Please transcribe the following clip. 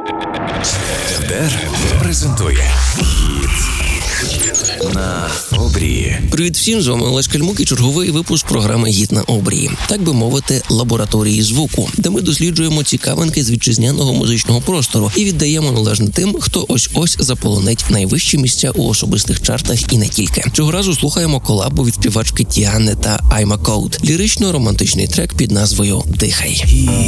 РДР презентує на обрії. Привіт всім, з вами Олесь Кальмук і черговий випуск програми «Гід на обрії». Так би мовити, лабораторії звуку, де ми досліджуємо цікавинки з вітчизняного музичного простору і віддаємо належне тим, хто ось-ось заполонить найвищі місця у особистих чартах і не тільки. Цього разу слухаємо колабу від співачки Тіани та I'm a Code. Лірично-романтичний трек під назвою «Дихай».